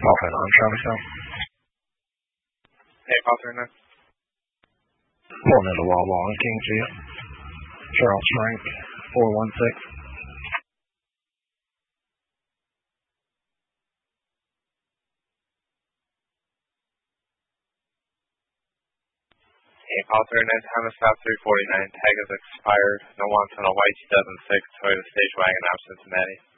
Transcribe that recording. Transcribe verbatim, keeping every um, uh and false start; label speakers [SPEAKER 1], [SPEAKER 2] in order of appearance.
[SPEAKER 1] Paul Fernand, Travis Hill.
[SPEAKER 2] Hey, Paul Fernand.
[SPEAKER 1] Pulling into Wawa on Kingsview. Charles Frank, four one six.
[SPEAKER 2] Hey, Paul Fernand, Honda Stop three forty-nine. Tag is expired. No wants on a white two thousand six Toyota Stage Wagon out of Cincinnati.